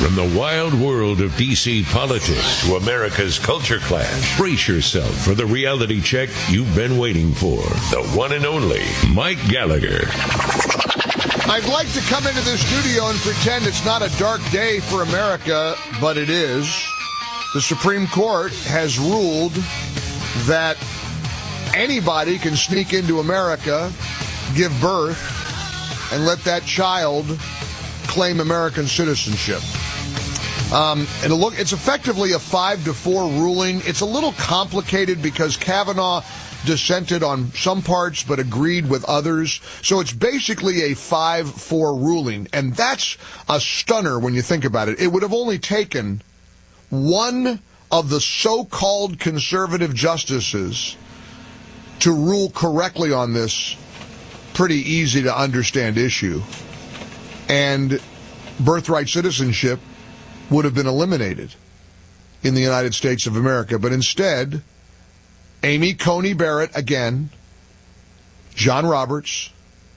From the wild world of D.C. politics to America's culture clash, brace yourself for the reality check you've been waiting for. The one and only Mike Gallagher. I'd like to come into this studio and pretend it's not a dark day for America, but it is. The Supreme Court has ruled that anybody can sneak into America, give birth, and let that child claim American citizenship. It's effectively a 5-4 ruling. It's a little complicated because Kavanaugh dissented on some parts but agreed with others. So it's basically a 5-4 ruling. And that's a stunner when you think about it. It would have only taken one of the so-called conservative justices to rule correctly on this pretty easy to understand issue. And birthright citizenship would have been eliminated in the United States of America. But instead, Amy Coney Barrett again, John Roberts,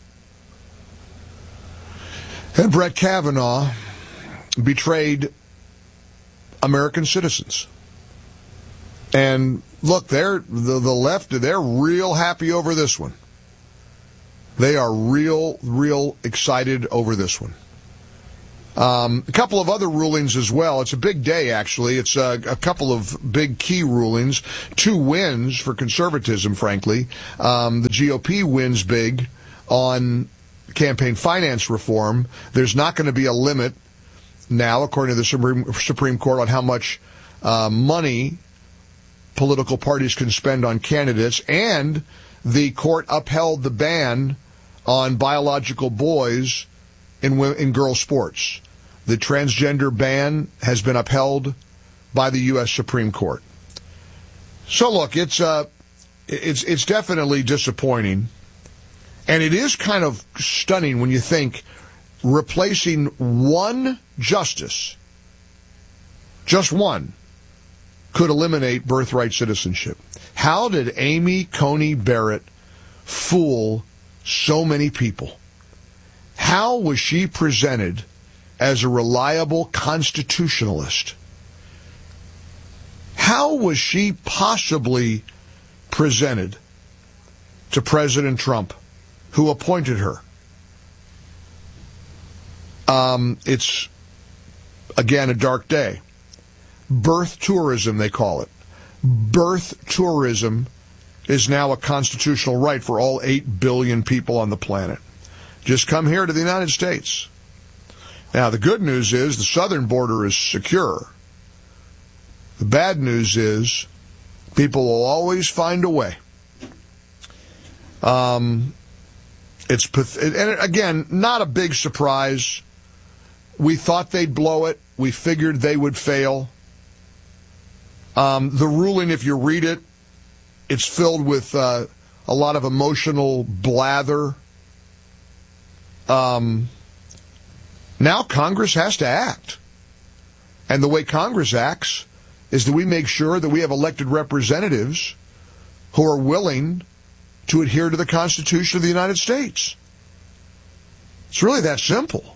and Brett Kavanaugh betrayed American citizens. And look, the left, they're real happy over this one. They are real excited over this one. A couple of other rulings as well. It's a big day, actually. It's a couple of big key rulings. 2 wins for conservatism, frankly. The GOP wins big on campaign finance reform. There's not going to be a limit now, according to the Supreme Court, on how much money political parties can spend on candidates. And the court upheld the ban on biological boys in girls' sports. The transgender ban has been upheld by the U.S. Supreme Court. So look, it's definitely disappointing, and it is kind of stunning when you think replacing one justice, just one, could eliminate birthright citizenship. How did Amy Coney Barrett fool so many people? How was she presented as a reliable constitutionalist? How was she possibly presented to President Trump, who appointed her? It's, again, a dark day. Birth tourism, they call it. Birth tourism is now a constitutional right for all 8 billion people on the planet. Just come here to the United States. Now, the good news is the southern border is secure. The bad news is people will always find a way. And again, not a big surprise. We thought they'd blow it. We figured they would fail. The ruling, if you read it, it's filled with a lot of emotional blather. Now Congress has to act. And the way Congress acts is that we make sure that we have elected representatives who are willing to adhere to the Constitution of the United States. It's really that simple.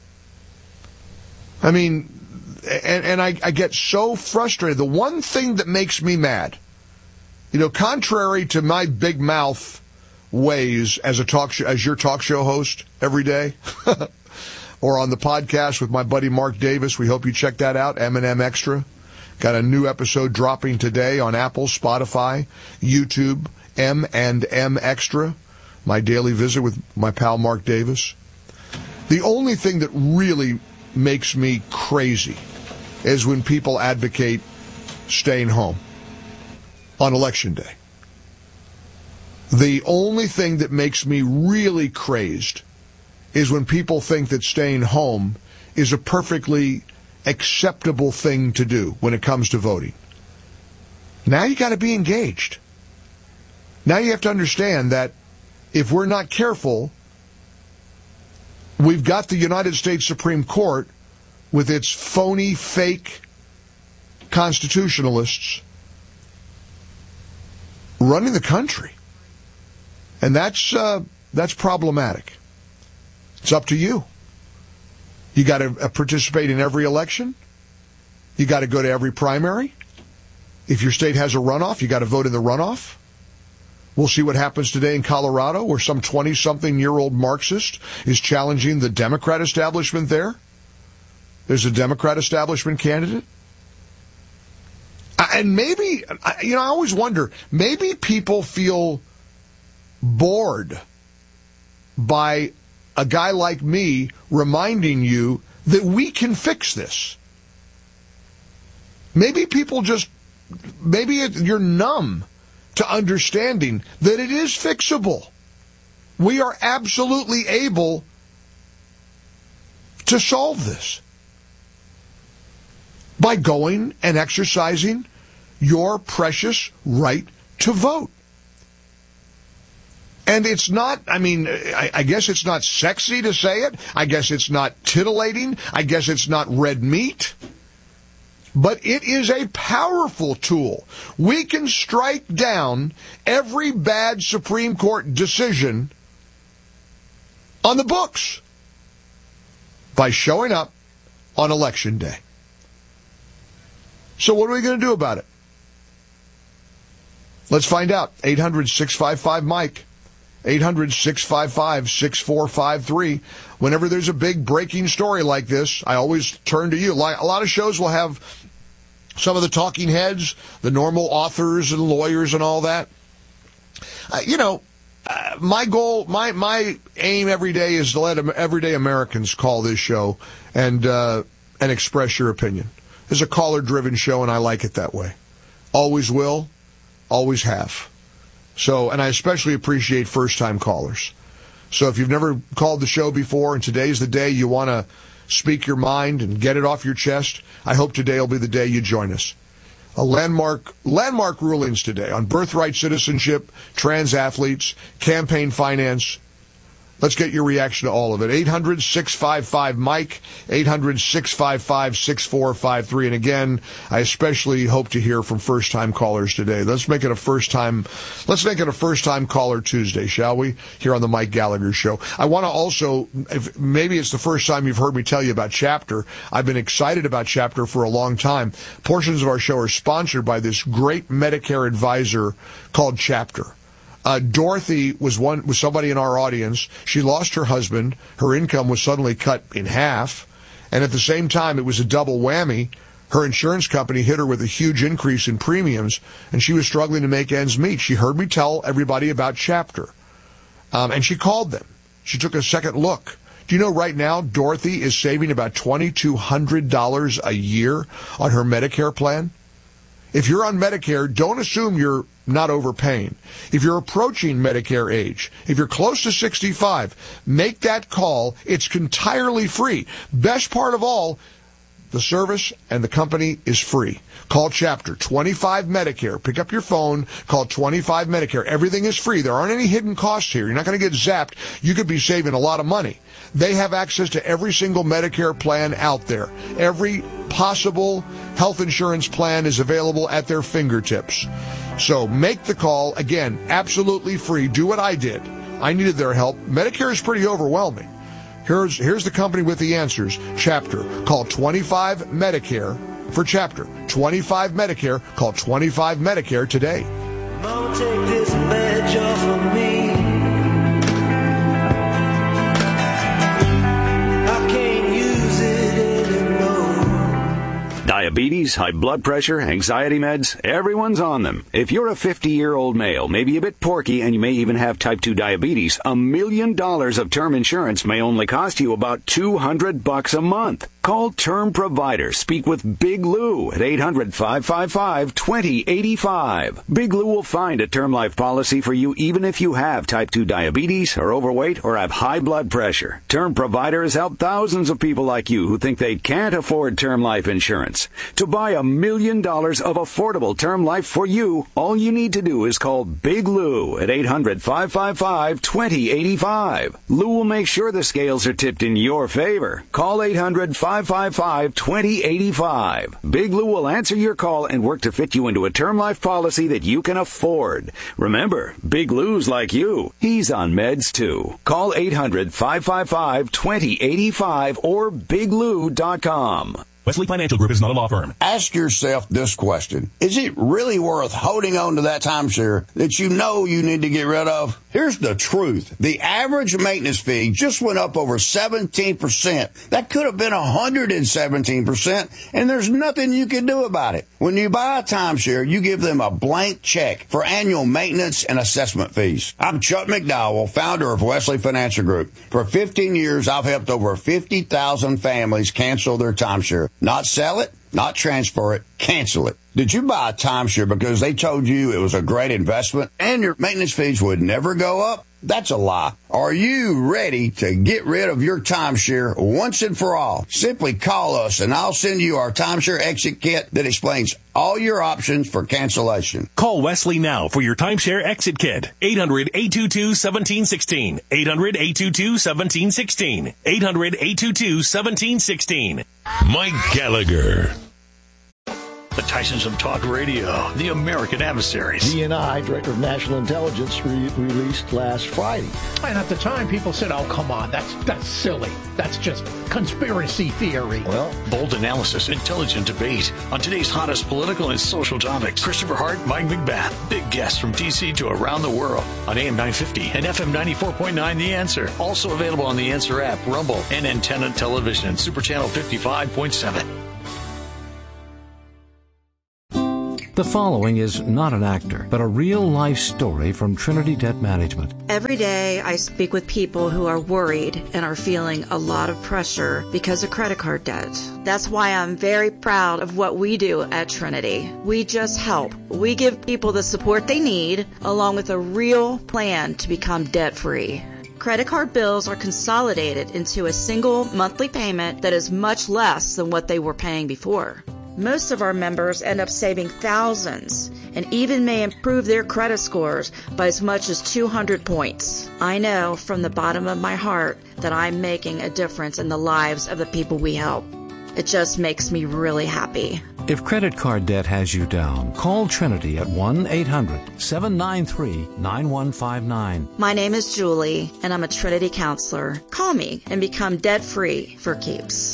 I mean, and I get so frustrated. The one thing that makes me mad, contrary to my big mouth ways as your talk show host every day, or on the podcast with my buddy Mark Davis. We hope you check that out, M&M Extra. Got a new episode dropping today on Apple, Spotify, YouTube, M&M Extra. My daily visit with my pal Mark Davis. The only thing that really makes me crazy is when people advocate staying home on Election Day. The only thing that makes me really crazed is when people think that staying home is a perfectly acceptable thing to do when it comes to voting. Now you got to be engaged. Now you have to understand that if we're not careful, we've got the United States Supreme Court with its phony, fake constitutionalists running the country. And that's problematic. It's up to you. You got to participate in every election. You got to go to every primary. If your state has a runoff, you got to vote in the runoff. We'll see what happens today in Colorado, where some 20-something-year-old Marxist is challenging the Democrat establishment there. There's a Democrat establishment candidate. And maybe, I always wonder, maybe people feel bored by a guy like me reminding you that we can fix this. Maybe people you're numb to understanding that it is fixable. We are absolutely able to solve this by going and exercising your precious right to vote. And it's not, I guess it's not sexy to say it. I guess it's not titillating. I guess it's not red meat. But it is a powerful tool. We can strike down every bad Supreme Court decision on the books by showing up on Election Day. So what are we going to do about it? Let's find out. 800-655-MIKE. 800-655-6453. Whenever there's a big breaking story like this, I always turn to you. A lot of shows will have some of the talking heads, the normal authors and lawyers and all that. My goal, my aim every day is to let everyday Americans call this show and express your opinion. It's a caller-driven show, and I like it that way. Always will, always have. So, and I especially appreciate first-time callers. So if you've never called the show before and today's the day you want to speak your mind and get it off your chest, I hope today will be the day you join us. A landmark rulings today on birthright citizenship, trans athletes, campaign finance. Let's get your reaction to all of it. 800-655-MIKE, 800-655-6453. And again, I especially hope to hear from first-time callers today. Let's make it a first-time caller Tuesday, shall we? Here on the Mike Gallagher Show. I want to also, maybe it's the first time you've heard me tell you about Chapter. I've been excited about Chapter for a long time. Portions of our show are sponsored by this great Medicare advisor called Chapter. Dorothy was somebody in our audience. She lost her husband. Her income was suddenly cut in half. And at the same time, it was a double whammy. Her insurance company hit her with a huge increase in premiums, and she was struggling to make ends meet. She heard me tell everybody about Chapter. And she called them. She took a second look. Do you know right now Dorothy is saving about $2,200 a year on her Medicare plan? If you're on Medicare, don't assume you're not overpaying. If you're approaching Medicare age, if you're close to 65, make that call. It's entirely free. Best part of all, the service and the company is free. Call Chapter 25 Medicare. Pick up your phone, call 25 Medicare. Everything is free. There aren't any hidden costs here. You're not going to get zapped. You could be saving a lot of money. They have access to every single Medicare plan out there. Every possible health insurance plan is available at their fingertips. So make the call. Again, absolutely free. Do what I did. I needed their help. Medicare is pretty overwhelming. Here's the company with the answers. Chapter. Call 25 Medicare for Chapter. 25 Medicare. Call 25 Medicare today. Mama, take this badge off of me. I can't use it anymore. Diabetes, high blood pressure, anxiety meds, everyone's on them. If you're a 50-year-old male, maybe a bit porky, and you may even have type 2 diabetes, $1 million of term insurance may only cost you about $200 a month. Call Term Provider. Speak with Big Lou at 800-555-2085. Big Lou will find a term life policy for you even if you have type 2 diabetes, are overweight, or have high blood pressure. Term Provider has helped thousands of people like you who think they can't afford term life insurance. To buy $1 million of affordable term life for you, all you need to do is call Big Lou at 800-555-2085. Lou will make sure the scales are tipped in your favor. Call 800-555-2085. 800-555-2085. Big Lou will answer your call and work to fit you into a term life policy that you can afford. Remember, Big Lou's like you. He's on meds too. Call 800-555-2085 or biglou.com. Wesley Financial Group is not a law firm. Ask yourself this question. Is it really worth holding on to that timeshare that you know you need to get rid of? Here's the truth. The average maintenance fee just went up over 17%. That could have been 117%, and there's nothing you can do about it. When you buy a timeshare, you give them a blank check for annual maintenance and assessment fees. I'm Chuck McDowell, founder of Wesley Financial Group. For 15 years, I've helped over 50,000 families cancel their timeshare. Not sell it, not transfer it, cancel it. Did you buy a timeshare because they told you it was a great investment and your maintenance fees would never go up? That's a lie. Are you ready to get rid of your timeshare once and for all? Simply call us and I'll send you our timeshare exit kit that explains all your options for cancellation. Call Wesley now for your timeshare exit kit. 800-822-1716. 800-822-1716. 800-822-1716. Mike Gallagher. The Tysons of Talk Radio, the American Adversaries. DNI, Director of National Intelligence, released last Friday. And at the time, people said, oh, come on, that's silly. That's just conspiracy theory. Well, bold analysis, intelligent debate on today's hottest political and social topics. Christopher Hart, Mike McBath, big guests from D.C. to around the world on AM 950 and FM 94.9 The Answer. Also available on The Answer app, Rumble, and Antenna Television, Super Channel 55.7. The following is not an actor, but a real-life story from Trinity Debt Management. Every day I speak with people who are worried and are feeling a lot of pressure because of credit card debt. That's why I'm very proud of what we do at Trinity. We just help. We give people the support they need, along with a real plan to become debt-free. Credit card bills are consolidated into a single monthly payment that is much less than what they were paying before. Most of our members end up saving thousands and even may improve their credit scores by as much as 200 points. I know from the bottom of my heart that I'm making a difference in the lives of the people we help. It just makes me really happy. If credit card debt has you down, call Trinity at 1-800-793-9159. My name is Julie, and I'm a Trinity counselor. Call me and become debt-free for keeps.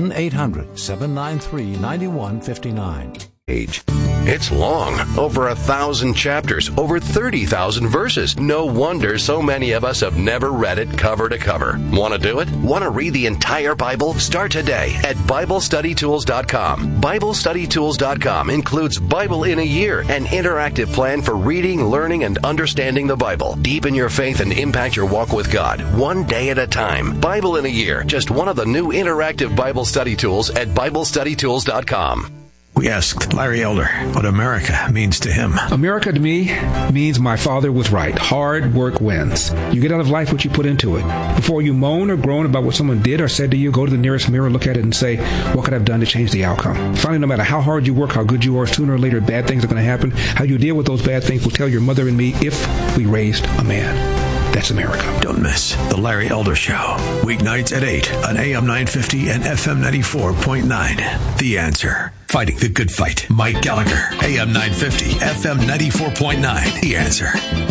1-800-793-9159. It's long, over 1,000 chapters, over 30,000 verses. No wonder so many of us have never read it cover to cover. Want to do it? Want to read the entire Bible? Start today at BibleStudyTools.com. BibleStudyTools.com includes Bible in a Year, an interactive plan for reading, learning, and understanding the Bible. Deepen your faith and impact your walk with God, one day at a time. Bible in a Year, just one of the new interactive Bible study tools at BibleStudyTools.com. We asked Larry Elder what America means to him. America to me means my father was right. Hard work wins. You get out of life what you put into it. Before you moan or groan about what someone did or said to you, go to the nearest mirror, look at it, and say, what could I have done to change the outcome? Finally, no matter how hard you work, how good you are, sooner or later, bad things are going to happen. How you deal with those bad things will tell your mother and me if we raised a man. That's America. Don't miss The Larry Elder Show. Weeknights at 8 on AM 950 and FM 94.9. The Answer. Fighting the good fight. Mike Gallagher. AM 950, FM 94.9. The Answer.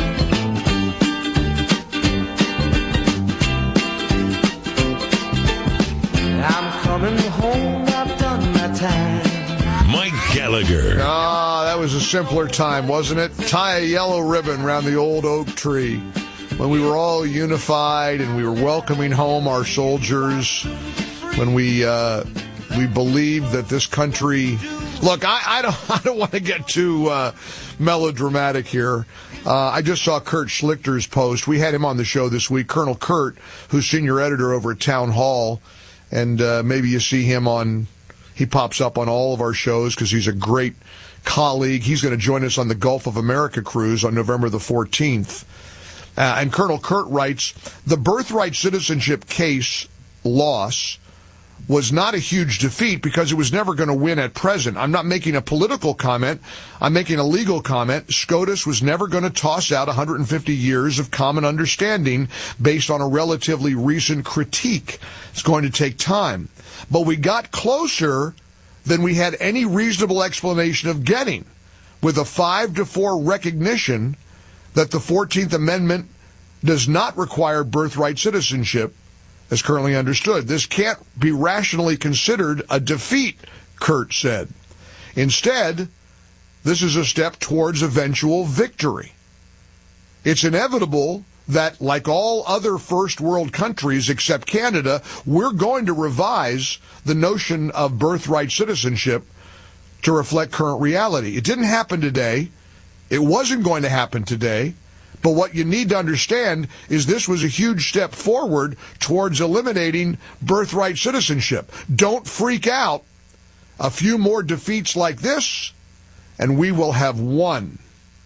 I'm coming home, I've done my time. Mike Gallagher. That was a simpler time, wasn't it? Tie a yellow ribbon around the old oak tree. When we were all unified and we were welcoming home our soldiers, when we believed that this country. Look, I don't want to get too melodramatic here. I just saw Kurt Schlichter's post. We had him on the show this week, Colonel Kurt, who's senior editor over at Town Hall, and maybe you see him on. He pops up on all of our shows because he's a great colleague. He's going to join us on the Gulf of America cruise on November the 14th. And Colonel Kurt writes, the birthright citizenship case loss was not a huge defeat because it was never going to win at present. I'm not making a political comment. I'm making a legal comment. SCOTUS was never going to toss out 150 years of common understanding based on a relatively recent critique. It's going to take time. But we got closer than we had any reasonable explanation of getting, with a 5-4 recognition that the 14th Amendment does not require birthright citizenship as currently understood. This can't be rationally considered a defeat, Kurt said. Instead, this is a step towards eventual victory. It's inevitable that, like all other first world countries except Canada, we're going to revise the notion of birthright citizenship to reflect current reality. It didn't happen today. It wasn't going to happen today. But what you need to understand is this was a huge step forward towards eliminating birthright citizenship. Don't freak out. A few more defeats like this, and we will have won.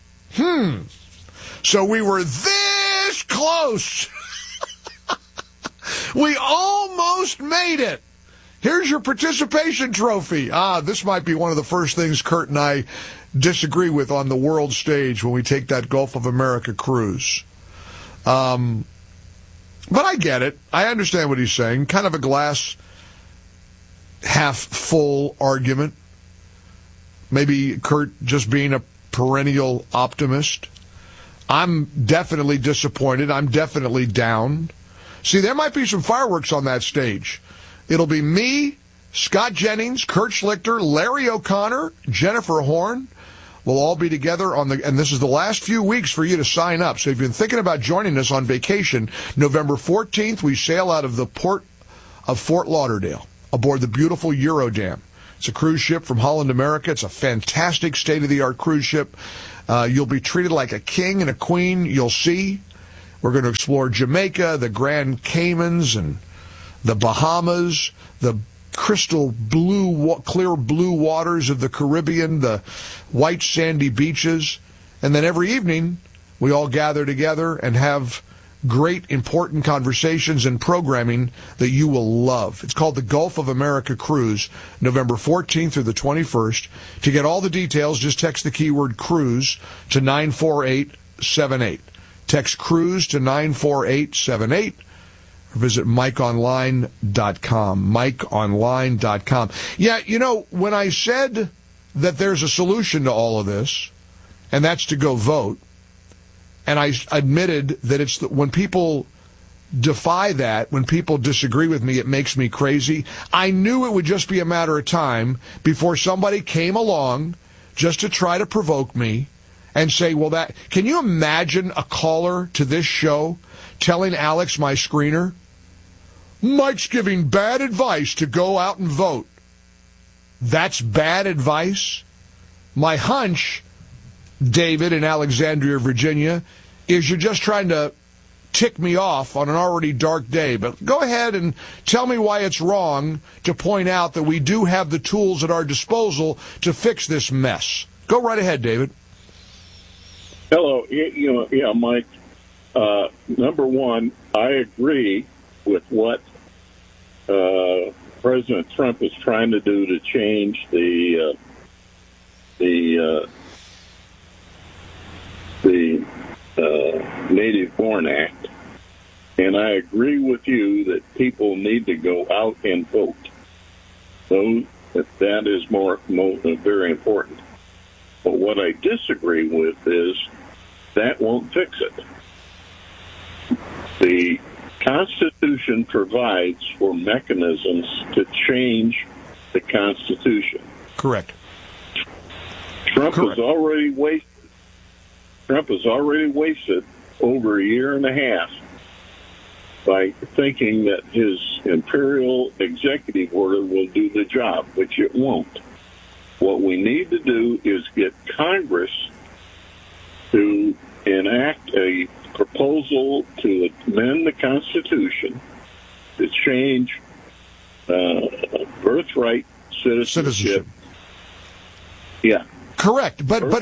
So we were this close. We almost made it. Here's your participation trophy. This might be one of the first things Kurt and I disagree with on the world stage when we take that Gulf of America cruise. But I get it. I understand what he's saying. Kind of a glass half full argument. Maybe Kurt just being a perennial optimist. I'm definitely disappointed. I'm definitely down. See, there might be some fireworks on that stage. It'll be me, Scott Jennings, Kurt Schlichter, Larry O'Connor, Jennifer Horn. We'll all be together and this is the last few weeks for you to sign up. So if you've been thinking about joining us on vacation, November 14th, we sail out of the port of Fort Lauderdale aboard the beautiful Eurodam. It's a cruise ship from Holland America. It's a fantastic state-of-the-art cruise ship. You'll be treated like a king and a queen. You'll see. We're going to explore Jamaica, the Grand Caymans, and the Bahamas, the crystal blue, clear blue waters of the Caribbean, the white sandy beaches. And then every evening, we all gather together and have great, important conversations and programming that you will love. It's called the Gulf of America Cruise, November 14th through the 21st. To get all the details, just text the keyword cruise to 94878. Text cruise to 94878. Or visit MikeOnline.com. MikeOnline.com. Yeah, you know, when I said that there's a solution to all of this, and that's to go vote, and I admitted that it's when people defy that, when people disagree with me, it makes me crazy. I knew it would just be a matter of time before somebody came along just to try to provoke me and say, well, that, can you imagine a caller to this show telling Alex, my screener, Mike's giving bad advice to go out and vote? That's bad advice? My hunch, David in Alexandria, Virginia, is you're just trying to tick me off on an already dark day. But go ahead and tell me why it's wrong to point out that we do have the tools at our disposal to fix this mess. Go right ahead, David. Hello. Yeah, Mike. Number one, I agree with what President Trump is trying to do to change the Native Born Act, and I agree with you that people need to go out and vote. So that is very important. But what I disagree with is that won't fix it. The Constitution provides for mechanisms to change the Constitution. Correct. Trump has already wasted over a year and a half by thinking that his imperial executive order will do the job, which it won't. What we need to do is get Congress to enact a proposal to amend the Constitution to change birthright citizenship. Yeah. Correct, but the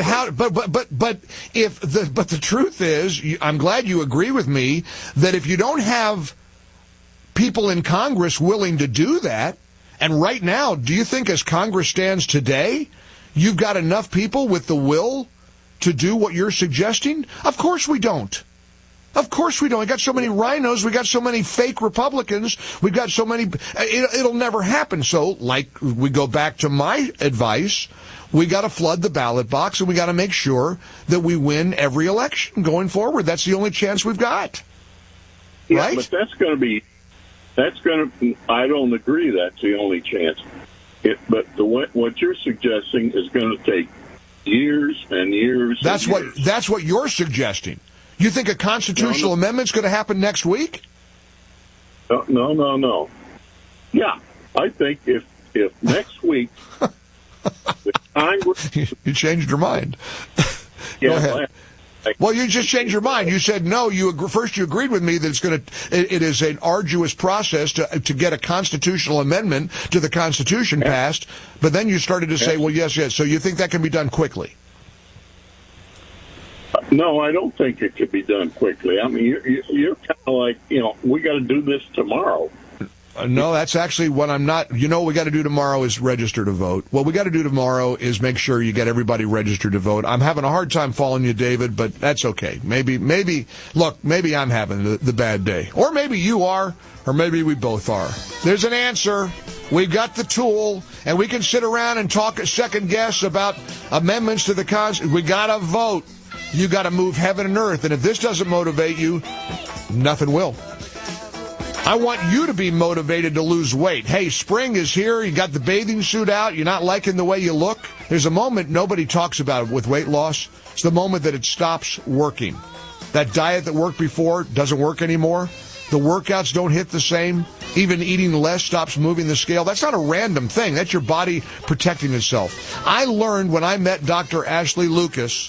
truth is, I'm glad you agree with me that if you don't have people in Congress willing to do that, And right now, do you think as Congress stands today, you've got enough people with the will to do what you're suggesting? Of course we don't. Of course we don't. We got so many rhinos. We got so many fake Republicans. We've got so many. It'll never happen. So, like, we go back to my advice. We got to flood the ballot box, and we got to make sure that we win every election going forward. That's the only chance we've got. Yeah, right? But I don't agree that's the only chance. What you're suggesting is going to take years and years. That's what you're suggesting. You think a constitutional amendment's going to happen next week? No. Yeah, I think if next week the Congress... You changed your mind. Yeah, go ahead. Well, you just changed your mind. You said no. First you agreed with me that it is an arduous process to get a constitutional amendment to the Constitution passed, but then you started to say, well, yes. So you think that can be done quickly? No, I don't think it could be done quickly. I mean, you're kind of like, we got to do this tomorrow. No, that's actually what I'm not. What we got to do tomorrow is register to vote. What we got to do tomorrow is make sure you get everybody registered to vote. I'm having a hard time following you, David, but that's okay. Maybe I'm having the bad day. Or maybe you are, or maybe we both are. There's an answer. We've got the tool, and we can sit around and talk second guess about amendments to the Constitution. We got to vote. You got to move heaven and earth. And if this doesn't motivate you, nothing will. I want you to be motivated to lose weight. Hey, spring is here. You got the bathing suit out. You're not liking the way you look. There's a moment nobody talks about with weight loss. It's the moment that it stops working. That diet that worked before doesn't work anymore. The workouts don't hit the same. Even eating less stops moving the scale. That's not a random thing. That's your body protecting itself. I learned when I met Dr. Ashley Lucas,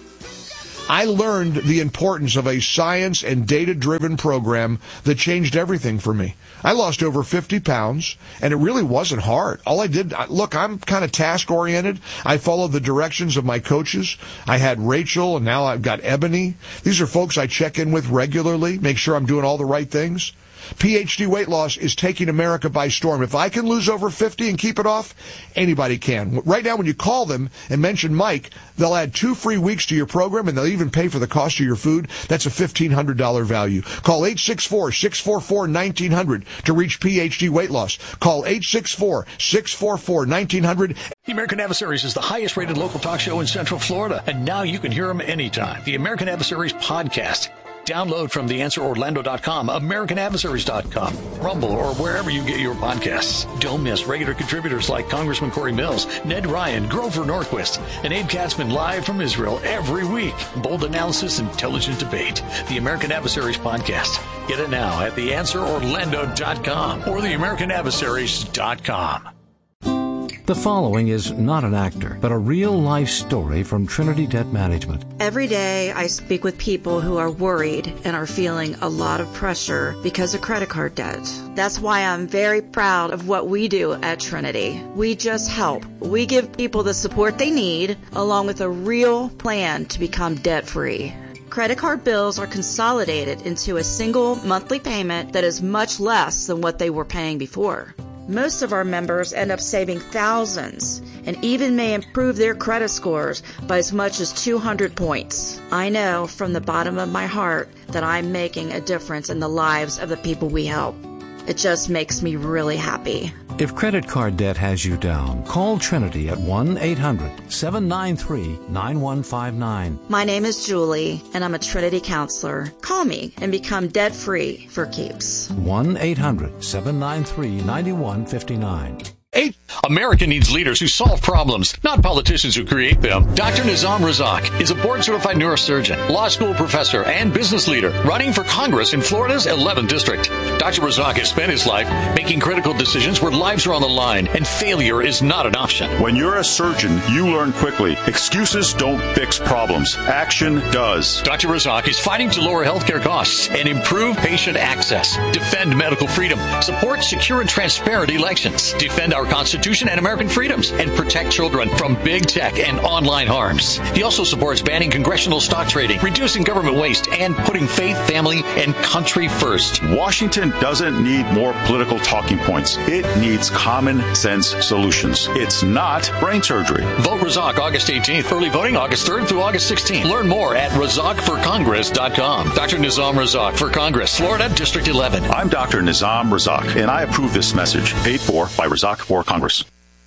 I learned the importance of a science and data-driven program that changed everything for me. I lost over 50 pounds, and it really wasn't hard. All I did, look, I'm kind of task-oriented. I followed the directions of my coaches. I had Rachel, and now I've got Ebony. These are folks I check in with regularly, make sure I'm doing all the right things. PhD Weight Loss is taking America by storm. If I can lose over 50 and keep it off, anybody can. Right now, when you call them and mention Mike, they'll add 2 free weeks to your program, and they'll even pay for the cost of your food. That's a $1,500 value. Call 864-644-1900 to reach PhD Weight Loss. Call 864-644-1900. The American Adversaries is the highest-rated local talk show in Central Florida, and now you can hear them anytime. The American Adversaries podcast. Download from theanswerorlando.com, americanadversaries.com, Rumble, or wherever you get your podcasts. Don't miss regular contributors like Congressman Corey Mills, Ned Ryan, Grover Norquist, and Abe Katzman live from Israel every week. Bold analysis, intelligent debate. The American Adversaries podcast. Get it now at theanswerorlando.com or theamericanadversaries.com. The following is not an actor, but a real-life story from Trinity Debt Management. Every day I speak with people who are worried and are feeling a lot of pressure because of credit card debt. That's why I'm very proud of what we do at Trinity. We just help. We give people the support they need, along with a real plan to become debt-free. Credit card bills are consolidated into a single monthly payment that is much less than what they were paying before. Most of our members end up saving thousands and even may improve their credit scores by as much as 200 points. I know from the bottom of my heart that I'm making a difference in the lives of the people we help. It just makes me really happy. If credit card debt has you down, call Trinity at 1-800-793-9159. My name is Julie, and I'm a Trinity counselor. Call me and become debt-free for keeps. 1-800-793-9159. America needs leaders who solve problems, not politicians who create them. Dr. Nizam Razak is a board-certified neurosurgeon, law school professor, and business leader running for Congress in Florida's 11th District. Dr. Razak has spent his life making critical decisions where lives are on the line and failure is not an option. When you're a surgeon, you learn quickly. Excuses don't fix problems. Action does. Dr. Razak is fighting to lower healthcare costs and improve patient access, defend medical freedom, support secure and transparent elections, defend our Constitution and American freedoms and protect children from big tech and online harms. He also supports banning congressional stock trading, reducing government waste, and putting faith, family, and country first. Washington doesn't need more political talking points. It needs common sense solutions. It's not brain surgery. Vote Razak August 18th. Early voting August 3rd through August 16th. Learn more at RazakForCongress.com. Dr. Nizam Razak for Congress, Florida, District 11. I'm Dr. Nizam Razak, and I approve this message. Paid for by Razak for Congress.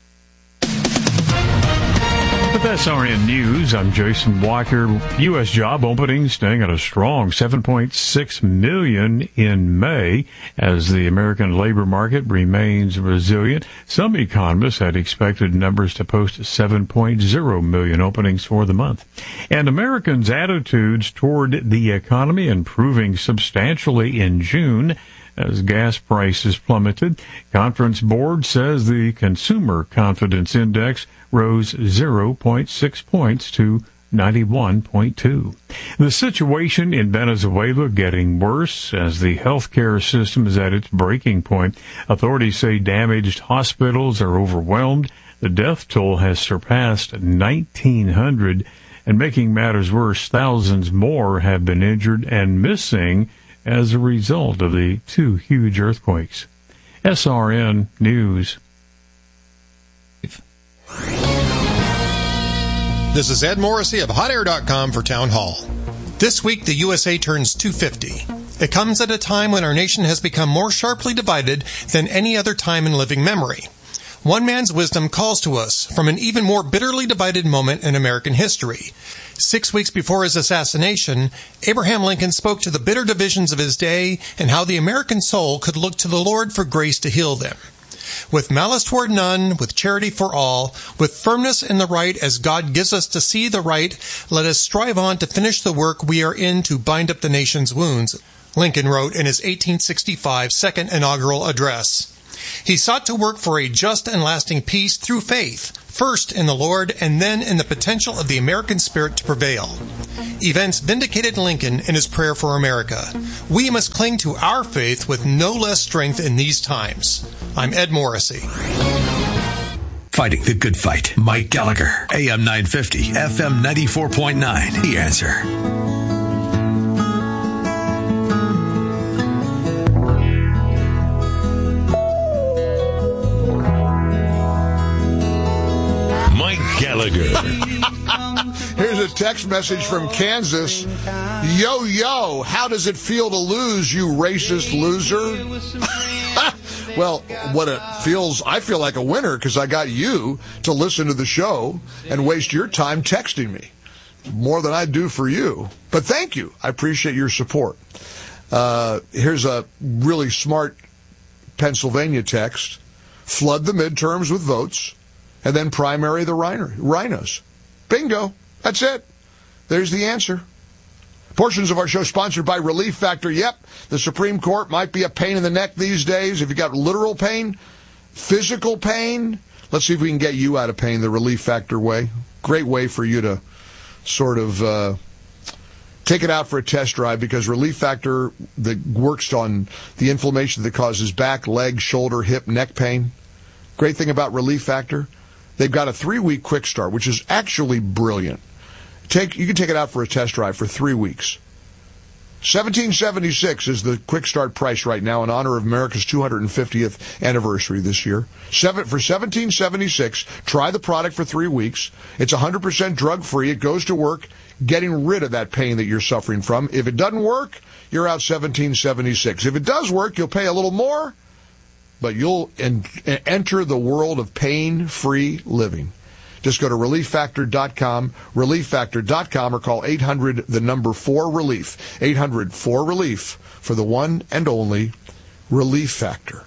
With SRN News, I'm Jason Walker. U.S. job openings staying at a strong 7.6 million in May as the American labor market remains resilient. Some economists had expected numbers to post 7.0 million openings for the month. And Americans' attitudes toward the economy improving substantially in June as gas prices plummeted. Conference Board says the Consumer Confidence Index rose 0.6 points to 91.2. The situation in Venezuela getting worse as the healthcare system is at its breaking point. Authorities say damaged hospitals are overwhelmed. The death toll has surpassed 1,900, and making matters worse, thousands more have been injured and missing as a result of the two huge earthquakes. SRN News. This is Ed Morrissey of HotAir.com for Town Hall. This week, the USA turns 250. It comes at a time when our nation has become more sharply divided than any other time in living memory. One man's wisdom calls to us from an even more bitterly divided moment in American history. 6 weeks before his assassination, Abraham Lincoln spoke to the bitter divisions of his day and how the American soul could look to the Lord for grace to heal them. With malice toward none, with charity for all, with firmness in the right as God gives us to see the right, let us strive on to finish the work we are in to bind up the nation's wounds, Lincoln wrote in his 1865 second inaugural address. He sought to work for a just and lasting peace through faith, first in the Lord and then in the potential of the American spirit to prevail. Events vindicated Lincoln in his prayer for America. We must cling to our faith with no less strength in these times. I'm Ed Morrissey. Fighting the good fight. Mike Gallagher, AM 950, FM 94.9. The Answer. Gallagher. Here's a text message from Kansas. Yo, how does it feel to lose, you racist loser? Well, what it feels, I feel like a winner because I got you to listen to the show and waste your time texting me. More than I do for you. But thank you. I appreciate your support. Here's a really smart Pennsylvania text. Flood the midterms with votes. And then primary the rhinos. Bingo. That's it. There's the answer. Portions of our show sponsored by Relief Factor. Yep, the Supreme Court might be a pain in the neck these days. If you got literal pain, physical pain, let's see if we can get you out of pain the Relief Factor way. Great way for you to sort of take it out for a test drive, because Relief Factor that works on the inflammation that causes back, leg, shoulder, hip, neck pain. Great thing about Relief Factor, they've got a 3-week quick start, which is actually brilliant. You can take it out for a test drive for 3 weeks. $17.76 is the quick start price right now in honor of America's 250th anniversary this year. For $17.76, try the product for 3 weeks. It's 100% drug-free. It goes to work getting rid of that pain that you're suffering from. If it doesn't work, you're out $17.76. If it does work, you'll pay a little more, but you'll enter the world of pain-free living. Just go to ReliefFactor.com, ReliefFactor.com, or call 800-4-RELIEF, 800-4-RELIEF for the one and only Relief Factor.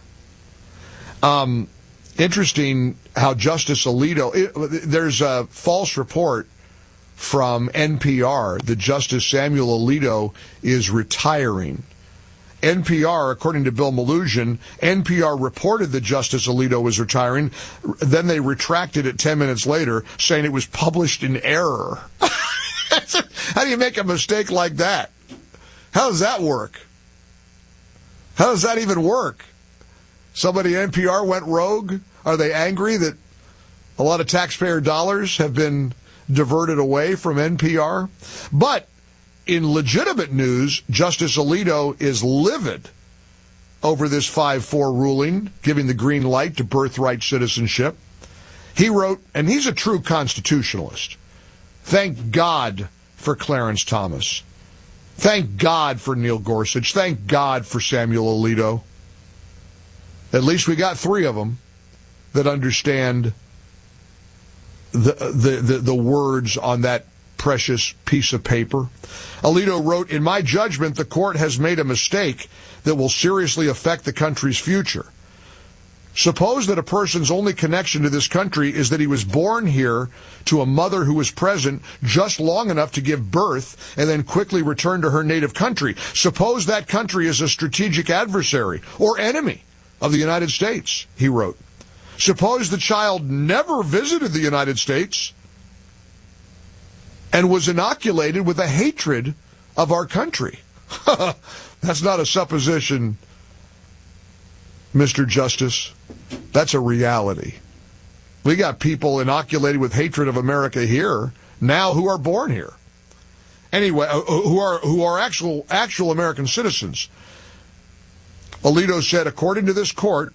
Interesting how Justice Alito, there's a false report from NPR that Justice Samuel Alito is retiring. NPR, according to Bill Malugin, NPR reported that Justice Alito was retiring. Then they retracted it 10 minutes later, saying it was published in error. How do you make a mistake like that? How does that work? How does that even work? Somebody at NPR went rogue? Are they angry that a lot of taxpayer dollars have been diverted away from NPR? But in legitimate news, Justice Alito is livid over this 5-4 ruling, giving the green light to birthright citizenship. He wrote, and he's a true constitutionalist, thank God for Clarence Thomas. Thank God for Neil Gorsuch. Thank God for Samuel Alito. At least we got 3 of them that understand the words on that precious piece of paper. Alito wrote, in my judgment, the court has made a mistake that will seriously affect the country's future. Suppose that a person's only connection to this country is that he was born here to a mother who was present just long enough to give birth and then quickly return to her native country. Suppose that country is a strategic adversary or enemy of the United States, he wrote. Suppose the child never visited the United States and was inoculated with a hatred of our country. That's not a supposition, Mr. Justice. That's a reality. We got people inoculated with hatred of America here now who are born here. Anyway, who are actual American citizens. Alito said, according to this court,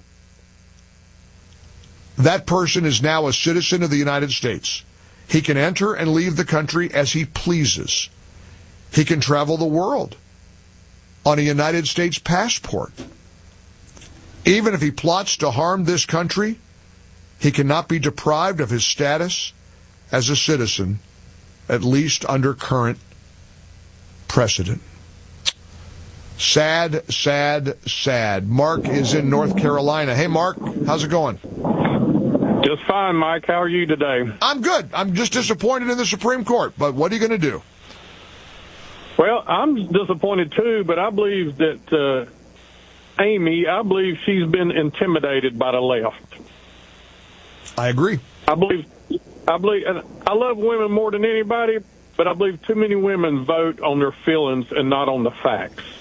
that person is now a citizen of the United States. He can enter and leave the country as he pleases. He can travel the world on a United States passport. Even if he plots to harm this country, he cannot be deprived of his status as a citizen, at least under current precedent. Sad, sad, sad. Mark is in North Carolina. Hey, Mark, how's it going? Just fine, Mike. How are you today? I'm good. I'm just disappointed in the Supreme Court, but what are you going to do? Well, I'm disappointed too, but I believe that Amy, I believe she's been intimidated by the left. I agree. I believe, and I love women more than anybody, but I believe too many women vote on their feelings and not on the facts.